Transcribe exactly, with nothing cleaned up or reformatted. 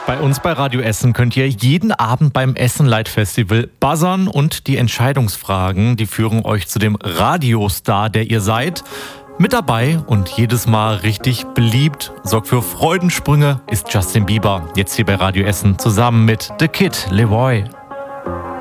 Bei uns bei Radio Essen könnt ihr jeden Abend beim Essen Light Festival buzzern und die Entscheidungsfragen, die führen euch zu dem Radiostar, der ihr seid. Mit dabei und jedes Mal richtig beliebt, sorgt für Freudensprünge, ist Justin Bieber. Jetzt hier bei Radio Essen zusammen mit The Kid Leroy.